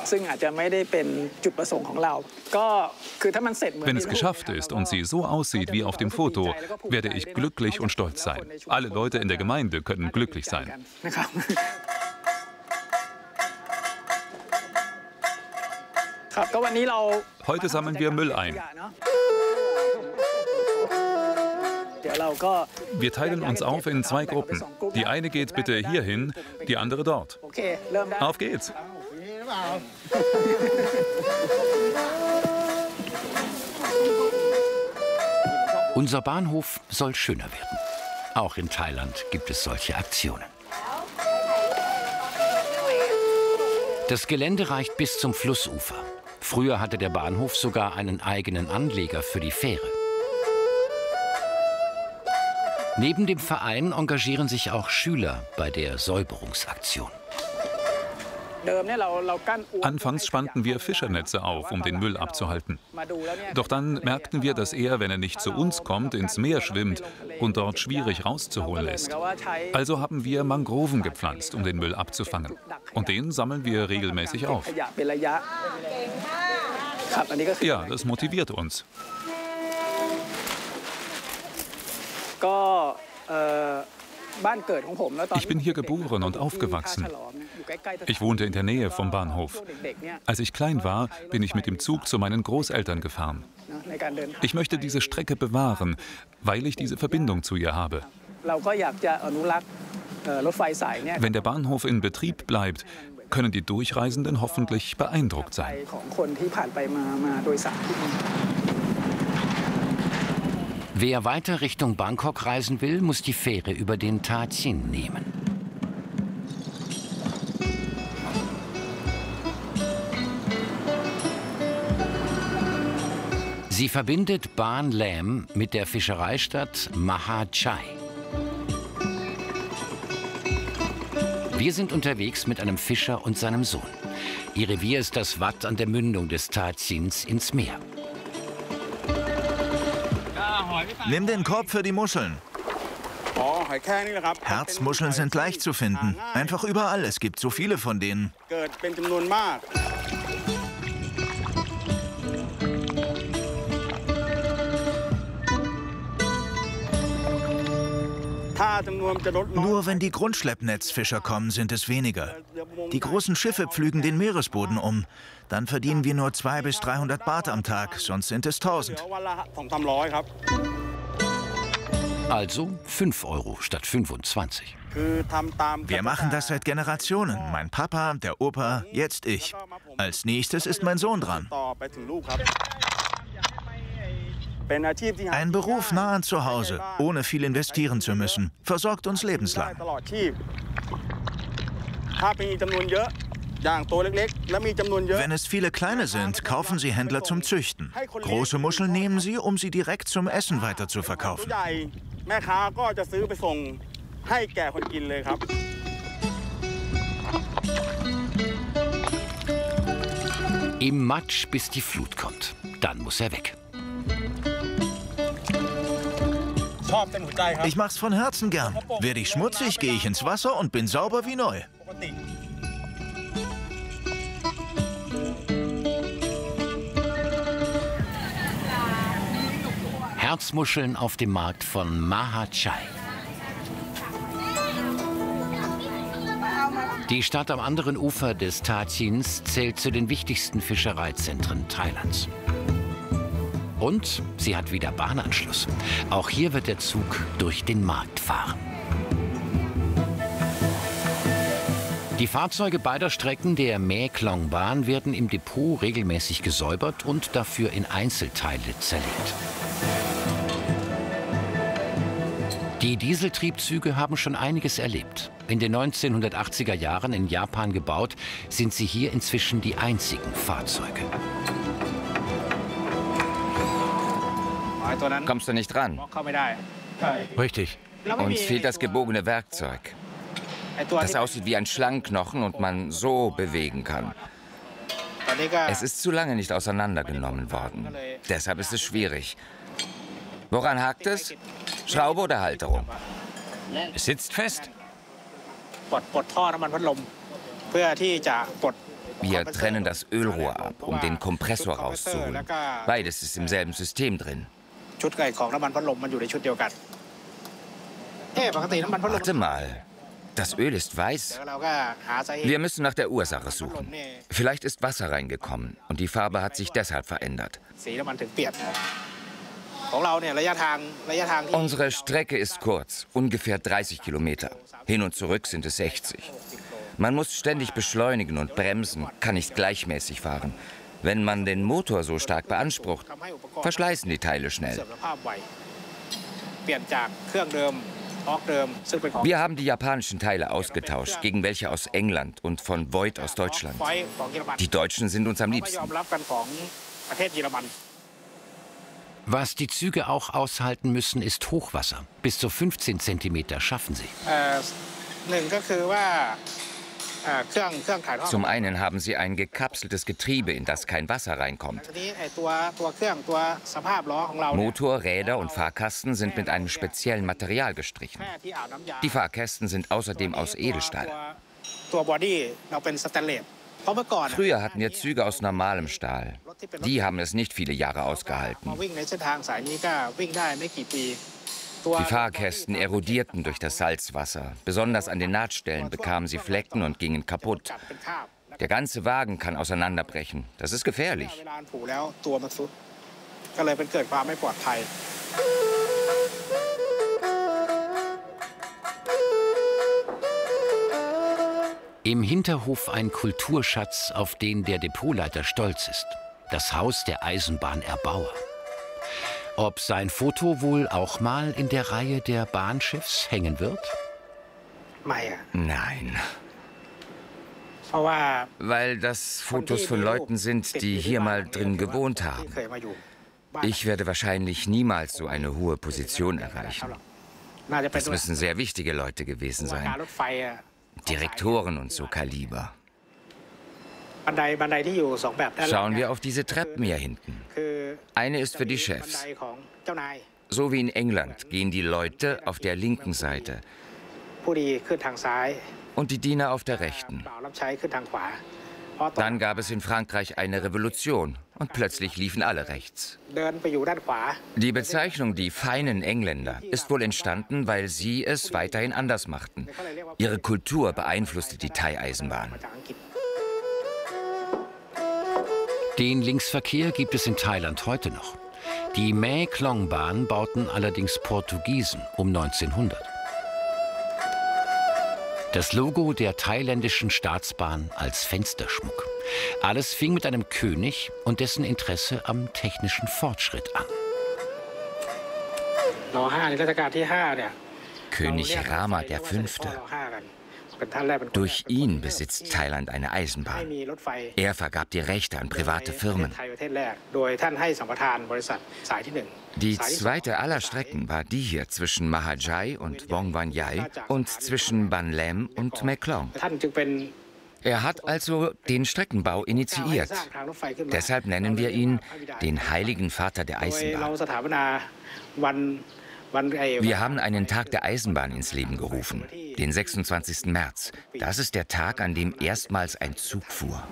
Wenn es geschafft ist und sie so aussieht wie auf dem Foto, werde ich glücklich und stolz sein. Alle Leute in der Gemeinde können glücklich sein. Heute sammeln wir Müll ein. Wir teilen uns auf in 2 Gruppen. Die eine geht bitte hierhin, die andere dort. Auf geht's! Unser Bahnhof soll schöner werden. Auch in Thailand gibt es solche Aktionen. Das Gelände reicht bis zum Flussufer. Früher hatte der Bahnhof sogar einen eigenen Anleger für die Fähre. Neben dem Verein engagieren sich auch Schüler bei der Säuberungsaktion. Anfangs spannten wir Fischernetze auf, um den Müll abzuhalten. Doch dann merkten wir, dass er, wenn er nicht zu uns kommt, ins Meer schwimmt und dort schwierig rauszuholen ist. Also haben wir Mangroven gepflanzt, um den Müll abzufangen. Und den sammeln wir regelmäßig auf. Ja, das motiviert uns. Ich bin hier geboren und aufgewachsen. Ich wohnte in der Nähe vom Bahnhof. Als ich klein war, bin ich mit dem Zug zu meinen Großeltern gefahren. Ich möchte diese Strecke bewahren, weil ich diese Verbindung zu ihr habe. Wenn der Bahnhof in Betrieb bleibt, können die Durchreisenden hoffentlich beeindruckt sein. Wer weiter Richtung Bangkok reisen will, muss die Fähre über den Tha Chin nehmen. Sie verbindet Ban Lam mit der Fischereistadt Maha Chai. Wir sind unterwegs mit einem Fischer und seinem Sohn. Ihr Revier ist das Wat an der Mündung des Tha Chins ins Meer. Nimm den Korb für die Muscheln. Herzmuscheln sind leicht zu finden. Einfach überall. Es gibt so viele von denen. Nur wenn die Grundschleppnetzfischer kommen, sind es weniger. Die großen Schiffe pflügen den Meeresboden um. Dann verdienen wir nur 200 bis 300 Baht am Tag, sonst sind es 1000. Also 5 Euro statt 25. Wir machen das seit Generationen. Mein Papa, der Opa, jetzt ich. Als nächstes ist mein Sohn dran. Ein Beruf nah an zu Hause, ohne viel investieren zu müssen, versorgt uns lebenslang. Wenn es viele kleine sind, kaufen sie Händler zum Züchten. Große Muscheln nehmen sie, um sie direkt zum Essen weiter zu verkaufen. Im Matsch, bis die Flut kommt. Dann muss er weg. Ich mach's von Herzen gern. Werde ich schmutzig, gehe ich ins Wasser und bin sauber wie neu. Herzmuscheln auf dem Markt von Maha Chai. Die Stadt am anderen Ufer des Tha Chins zählt zu den wichtigsten Fischereizentren Thailands. Und sie hat wieder Bahnanschluss. Auch hier wird der Zug durch den Markt fahren. Die Fahrzeuge beider Strecken der Mae Klong-Bahn werden im Depot regelmäßig gesäubert und dafür in Einzelteile zerlegt. Die Dieseltriebzüge haben schon einiges erlebt. In den 1980er Jahren in Japan gebaut, sind sie hier inzwischen die einzigen Fahrzeuge. Kommst du nicht ran? Richtig. Uns fehlt das gebogene Werkzeug. Das aussieht wie ein Schlangenknochen und man so bewegen kann. Es ist zu lange nicht auseinandergenommen worden. Deshalb ist es schwierig. Woran hakt es? Schraube oder Halterung? Es sitzt fest. Wir trennen das Ölrohr ab, um den Kompressor rauszuholen. Beides ist im selben System drin. Warte mal, das Öl ist weiß. Wir müssen nach der Ursache suchen. Vielleicht ist Wasser reingekommen und die Farbe hat sich deshalb verändert. Unsere Strecke ist kurz, ungefähr 30 Kilometer. Hin und zurück sind es 60. Man muss ständig beschleunigen und bremsen, kann nicht gleichmäßig fahren. Wenn man den Motor so stark beansprucht, verschleißen die Teile schnell. Wir haben die japanischen Teile ausgetauscht gegen welche aus England und von Voith aus Deutschland. Die Deutschen sind uns am liebsten. Was die Züge auch aushalten müssen, ist Hochwasser. Bis zu 15 Zentimeter schaffen sie. Zum einen haben sie ein gekapseltes Getriebe, in das kein Wasser reinkommt. Motor, Räder und Fahrkasten sind mit einem speziellen Material gestrichen. Die Fahrkästen sind außerdem aus Edelstahl. Früher hatten wir Züge aus normalem Stahl. Die haben es nicht viele Jahre ausgehalten. Die Fahrkästen erodierten durch das Salzwasser. Besonders an den Nahtstellen bekamen sie Flecken und gingen kaputt. Der ganze Wagen kann auseinanderbrechen. Das ist gefährlich. Im Hinterhof ein Kulturschatz, auf den der Depotleiter stolz ist. Das Haus der Eisenbahnerbauer. Ob sein Foto wohl auch mal in der Reihe der Bahnschiffs hängen wird? Nein. Weil das Fotos von Leuten sind, die hier mal drin gewohnt haben. Ich werde wahrscheinlich niemals so eine hohe Position erreichen. Das müssen sehr wichtige Leute gewesen sein. Direktoren und so Kaliber. Schauen wir auf diese Treppen hier hinten. Eine ist für die Chefs. So wie in England gehen die Leute auf der linken Seite und die Diener auf der rechten. Dann gab es in Frankreich eine Revolution und plötzlich liefen alle rechts. Die Bezeichnung die feinen Engländer ist wohl entstanden, weil sie es weiterhin anders machten. Ihre Kultur beeinflusste die Thai-Eisenbahn. Den Linksverkehr gibt es in Thailand heute noch. Die Mae Klong-Bahn bauten allerdings Portugiesen um 1900. Das Logo der thailändischen Staatsbahn als Fensterschmuck. Alles fing mit einem König und dessen Interesse am technischen Fortschritt an. König Rama V. Durch ihn besitzt Thailand eine Eisenbahn. Er vergab die Rechte an private Firmen. Die zweite aller Strecken war die hier zwischen Mahachai und Vong Van Yai und zwischen Ban Lem und Mae Klong. Er hat also den Streckenbau initiiert. Deshalb nennen wir ihn den heiligen Vater der Eisenbahn. Wir haben einen Tag der Eisenbahn ins Leben gerufen, den 26. März. Das ist der Tag, an dem erstmals ein Zug fuhr.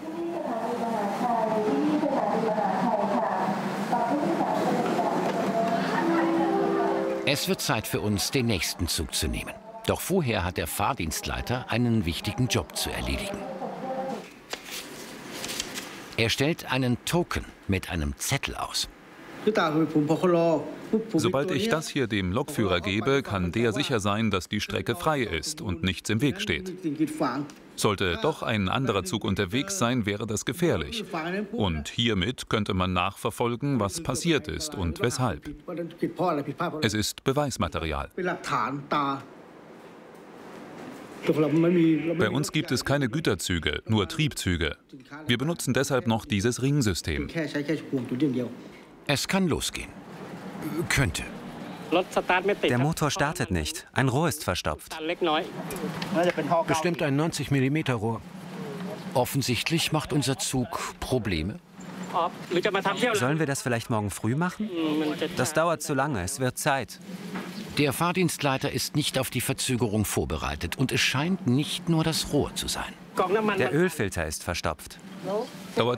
Es wird Zeit für uns, den nächsten Zug zu nehmen. Doch vorher hat der Fahrdienstleiter einen wichtigen Job zu erledigen. Er stellt einen Token mit einem Zettel aus. Sobald ich das hier dem Lokführer gebe, kann der sicher sein, dass die Strecke frei ist und nichts im Weg steht. Sollte doch ein anderer Zug unterwegs sein, wäre das gefährlich. Und hiermit könnte man nachverfolgen, was passiert ist und weshalb. Es ist Beweismaterial. Bei uns gibt es keine Güterzüge, nur Triebzüge. Wir benutzen deshalb noch dieses Ringsystem. Es kann losgehen. Könnte. Der Motor startet nicht. Ein Rohr ist verstopft. Bestimmt ein 90 mm Rohr. Offensichtlich macht unser Zug Probleme. Sollen wir das vielleicht morgen früh machen? Das dauert zu lange. Es wird Zeit. Der Fahrdienstleiter ist nicht auf die Verzögerung vorbereitet und es scheint nicht nur das Rohr zu sein. Der Ölfilter ist verstopft.